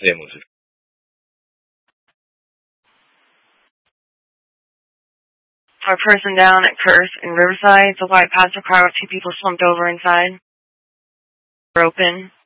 Vemos. A person down at Curse in Riverside. The white passenger car with 2 people slumped over inside. Open.